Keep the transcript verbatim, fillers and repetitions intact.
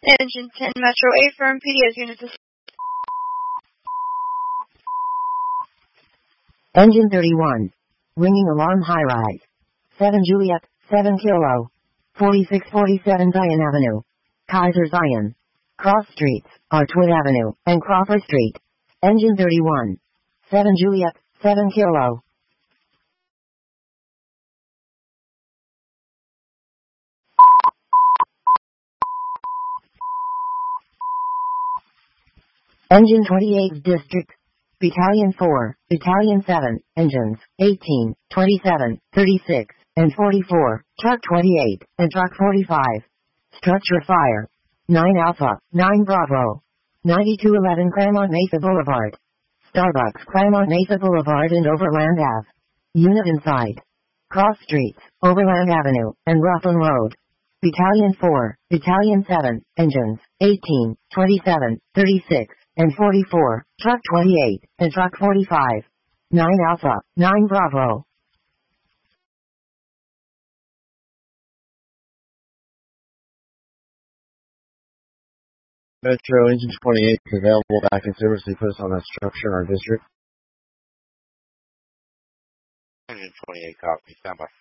Engine ten Metro eight for M P D as units. Engine thirty-one. Ringing alarm high rise. seven Juliet, seven Kilo. forty-six forty-seven Zion Avenue. Kaiser Zion. Cross streets are Twin Avenue and Crawford Street. Engine thirty-one. seven Juliet, seven Kilo. Engine twenty-eighth District. Battalion four, Battalion seven, Engines eighteen, twenty-seven, thirty-six, and forty-four, Truck twenty-eight, and Truck forty-five. Structure fire. nine Alpha, nine Bravo. ninety-two eleven Claremont Mesa Boulevard. Starbucks Claremont Mesa Boulevard and Overland Ave. Unit inside. Cross streets, Overland Avenue, and Rockland Road. Battalion four, Battalion seven, Engines eighteen, twenty-seven, thirty-six, and forty-four, Truck twenty-eight, and Truck forty-five. nine Alpha, nine Bravo. Metro Engine twenty-eight is available back in service to put us on that structure in our district. Engine twenty-eight, copy, stand by.